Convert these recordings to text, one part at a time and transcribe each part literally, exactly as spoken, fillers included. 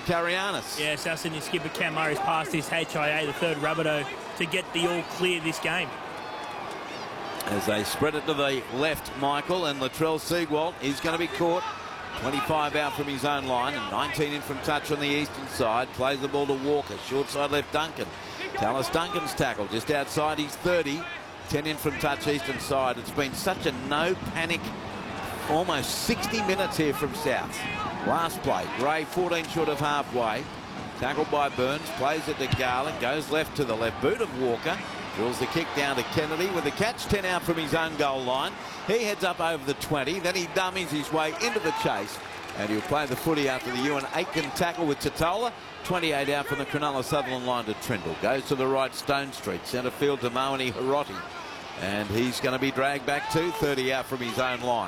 Carianis. Yeah, South Sydney skipper Cam Murray's passed his H I A, the third Rabbitoh, to get the all clear this game. As they spread it to the left, Michael, and Latrell Seagwalt is going to be caught. twenty-five out from his own line and nineteen in from touch on the eastern side. Plays the ball to Walker. Short side left, Duncan. Tallis Duncan's tackle just outside his thirty. ten in from touch eastern side. It's been such a no panic, almost sixty minutes here from South. Last play, Gray fourteen short of halfway. Tackled by Burns, plays it to Garland, goes left to the left boot of Walker. Drills the kick down to Kennedy with the catch, ten out from his own goal line. He heads up over the twenty, then he dummies his way into the chase. And he'll play the footy after the Ewan Aitken tackle with Tatola. twenty-eight out from the Cronulla Sutherland line to Trindle. Goes to the right, Stone Street. Centre field to Moeni Hiroti. And he's going to be dragged back to thirty out from his own line.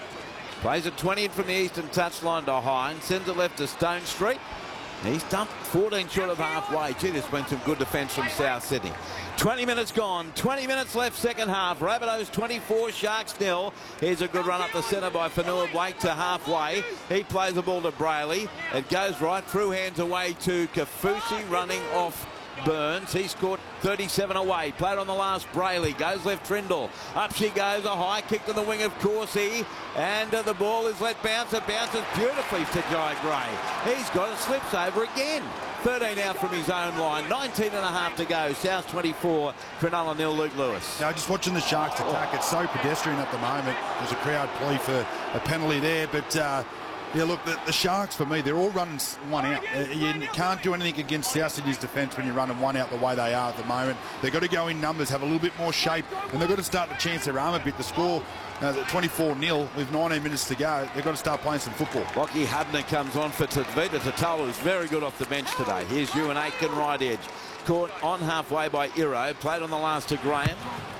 Plays it twenty in from the eastern touchline to Hine. Sends it left to Stone Street. He's dumped fourteen short of halfway. Gee, there's been some good defence from South Sydney. twenty minutes gone. twenty minutes left second half. Rabbitohs twenty-four, Sharks nil. Here's a good run up the centre by Fanua Blake to halfway. He plays the ball to Brayley. It goes right through hands away to Kafusi running off Burns. He scored thirty-seven away. Played on the last, Brayley. Goes left, Trindle. Up she goes. A high kick to the wing of Corsi. And uh, the ball is let bounce. It bounces beautifully to Jai Gray. He's got it. Slips over again. thirteen out from his own line. nineteen and a half to go. South twenty-four. Cronulla nil. Luke Lewis. Now, just watching the Sharks attack. It's so pedestrian at the moment. There's a crowd plea for a penalty there. But... Uh, Yeah, look, the, the Sharks, for me, they're all running one out. Uh, you can't do anything against South Sydney's defence when you're running one out the way they are at the moment. They've got to go in numbers, have a little bit more shape, and they've got to start to chance their arm a bit. The score, uh, twenty-four nil with nineteen minutes to go. They've got to start playing some football. Lockie Hubner comes on for Tavita. Tatola is very good off the bench today. Here's Ewan Aitken, right edge. Caught on halfway by Iro. Played on the last to Graham.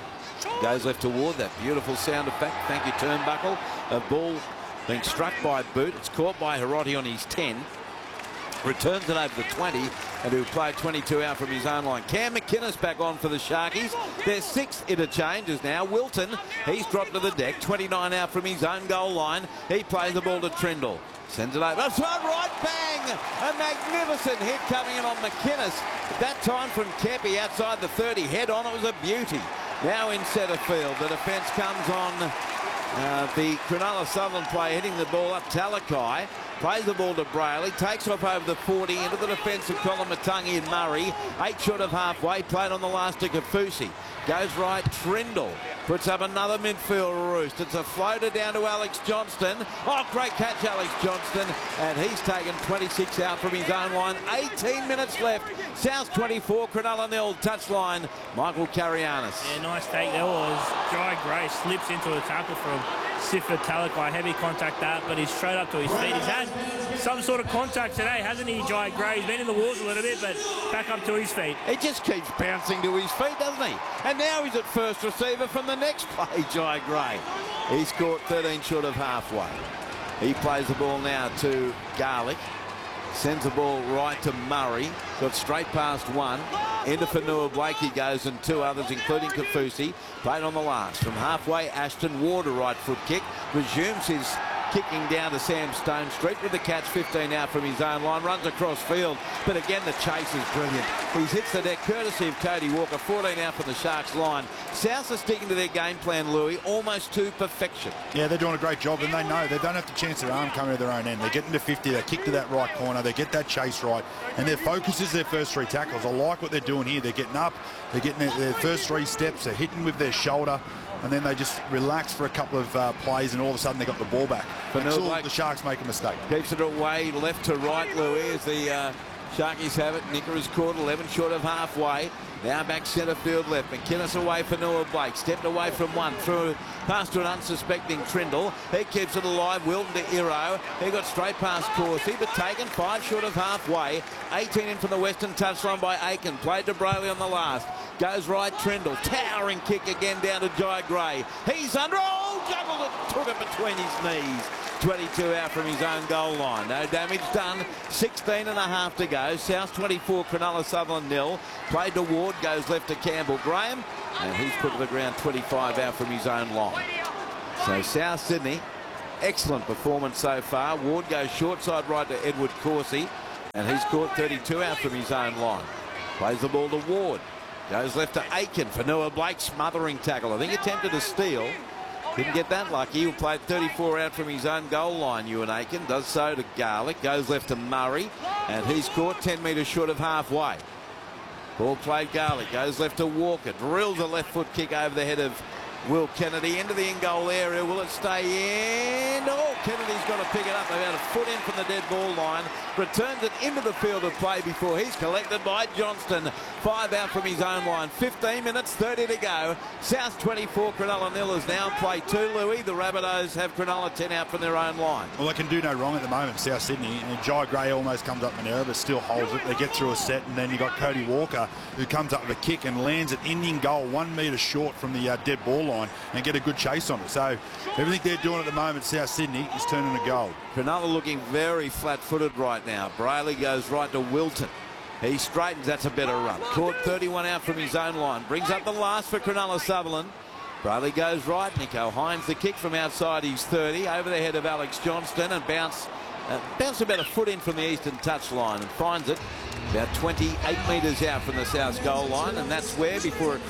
Goes left toward that beautiful sound effect. Thank you, Turnbuckle. A ball being struck by boot. It's caught by Hiroti on his ten. Returns it over the twenty, and he'll play twenty-two out from his own line. Cam McInnes back on for the Sharkies. Their sixth interchanges now. Wilton, he's dropped to the deck. twenty-nine out from his own goal line. He plays the ball to Trindle. Sends it over. That's one right, bang! A magnificent hit coming in on McInnes. That time from Kepi outside the thirty. Head on, it was a beauty. Now in centre field, the defence comes on. Uh, the Cronulla Sutherland player hitting the ball up. Talakai plays the ball to Brayley, takes off over the forty into the defence of Colin Matangi and Murray. Eight short of halfway, played on the last to Kafusi. Goes right, Trindle puts up another midfield roost. It's a floater down to Alex Johnston. Oh, great catch, Alex Johnston. And he's taken twenty-six out from his own line. eighteen minutes left. South twenty-four, Cronulla nil. Touchline, Michael Carianis. Yeah, nice take. That was Jai Gray slips into a tackle from Sifa Talakai. Heavy contact that, but he's straight up to his feet. He's had some sort of contact today, hasn't he, Jai Gray? He's been in the walls a little bit, but back up to his feet. He just keeps bouncing to his feet, doesn't he? And now he's at first receiver from the next play, Jai Gray. He's caught thirteen short of halfway. He plays the ball now to Garlick. Sends the ball right to Murray. Got straight past one. Into Fanua Blake he goes, and two others, including Kafusi. Played on the last. From halfway, Ashton Ward, a right foot kick. Resumes his kicking down to Sam Stone Street with the catch, fifteen out from his own line. Runs across field, but again the chase is brilliant. He hits the deck courtesy of Cody Walker. fourteen out from the Sharks line. South are sticking to their game plan, Louis, almost to perfection. Yeah, they're doing a great job, and they know they don't have to chance their arm coming to their own end. They're getting to fifty, they kick to that right corner, they get that chase right, and their focus is their first three tackles. I like what they're doing here. They're getting up, they're getting their, their first three steps, they're hitting with their shoulder, and then they just relax for a couple of uh, plays, and all of a sudden they got the ball back. Until the Sharks make a mistake. Keeps it away left to right, Louis, as the uh, Sharkies have it. Nicker has caught eleven short of halfway. Now back centre field left. McInnes away for Noah Blake. Stepped away from one. Through past to an unsuspecting Trindle. He keeps it alive. Wilton to Iro. He got straight past Corsi, but taken five short of halfway. eighteen in from the western touchline by Aiken. Played to Brayley on the last. Goes right, Trindle. Towering kick again down to Jai Gray. He's under. Oh, juggled it. Took it between his knees. twenty-two out from his own goal line. No damage done. sixteen and a half to go. South twenty-four, Cronulla Sutherland nil. Played to Ward, goes left to Campbell Graham, and he's put to the ground twenty-five out from his own line. So South Sydney, excellent performance so far. Ward goes short side right to Edward Corsi. And he's caught thirty-two out from his own line. Plays the ball to Ward. Goes left to Aiken for Noah Blake, smothering tackle. I think attempted to steal. Didn't get that lucky. He'll play thirty-four out from his own goal line, Ewan Aiken. Does so to Garlick. Goes left to Murray. And he's caught ten metres short of halfway. Ball played Garlick. Goes left to Walker. Drills a left foot kick over the head of Will Kennedy into the in-goal area. Will it stay in? Oh, Kennedy's got to pick it up. They've had a foot in from the dead ball line. Returns it into the field of play before he's collected by Johnston. Five out from his own line. fifteen minutes, thirty to go. South twenty-four, Cronulla nil is now in play two, Louis. The Rabbitohs have Cronulla ten out from their own line. Well, they can do no wrong at the moment, South Sydney. And Jai Gray almost comes up Monera, but still holds it. They get through a set, and then you've got Cody Walker, who comes up with a kick and lands it in goal, one metre short from the uh, dead ball line, and get a good chase on it. So everything they're doing at the moment, South Sydney, is turning to goal. Cronulla looking very flat-footed right now. Brayley goes right to Wilton. He straightens. That's a better run. Caught thirty-one out from his own line. Brings up the last for Cronulla Sutherland. Brayley goes right. Nico Hines the kick from outside his thirty over the head of Alex Johnston and bounce, uh, bounce about a foot in from the eastern touch line and finds it about twenty-eight metres out from the south goal line, and that's where before it